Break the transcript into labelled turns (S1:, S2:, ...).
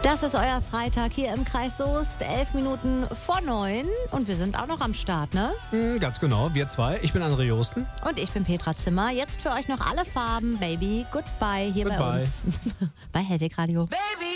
S1: Das ist euer Freitag hier im Kreis Soest, 11 Minuten vor 9 und wir sind auch noch am Start, ne?
S2: Ganz genau, wir zwei. Ich bin André Josten.
S1: Und ich bin Petra Zimmer. Jetzt für euch noch alle Farben, Baby, Goodbye hier bei
S2: Goodbye.
S1: uns. Bei Hellweg Radio.
S3: Baby